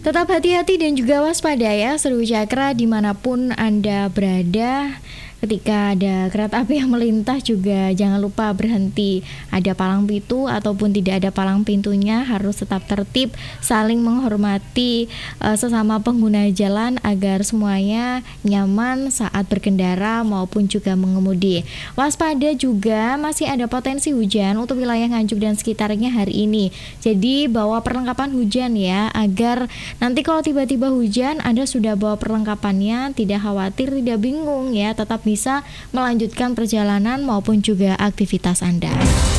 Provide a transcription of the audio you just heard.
Tetap hati-hati dan juga waspada ya Seru Cakra dimanapun Anda berada. Ketika ada kereta api yang melintas juga jangan lupa berhenti. Ada palang pintu ataupun tidak ada palang pintunya harus tetap tertib, saling menghormati sesama pengguna jalan agar semuanya nyaman saat berkendara maupun juga mengemudi. Waspada juga masih ada potensi hujan untuk wilayah Nganjuk dan sekitarnya hari ini. Jadi bawa perlengkapan hujan ya, agar nanti kalau tiba-tiba hujan Anda sudah bawa perlengkapannya, tidak khawatir, tidak bingung ya, tetap bisa melanjutkan perjalanan maupun juga aktivitas Anda.